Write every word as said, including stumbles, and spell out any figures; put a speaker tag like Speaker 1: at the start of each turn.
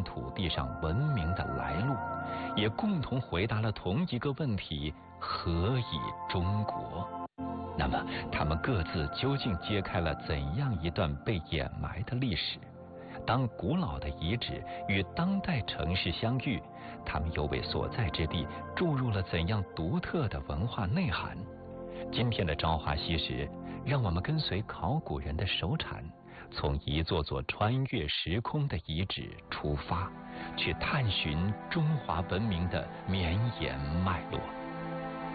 Speaker 1: 土地上文明的来路，也共同回答了同一个问题：何以中国？那么，他们各自究竟揭开了怎样一段被掩埋的历史？当古老的遗址与当代城市相遇，他们又为所在之地注入了怎样独特的文化内涵？今天的《朝华夕拾》，让我们跟随考古人的手铲，从一座座穿越时空的遗址出发，去探寻中华文明的绵延脉络。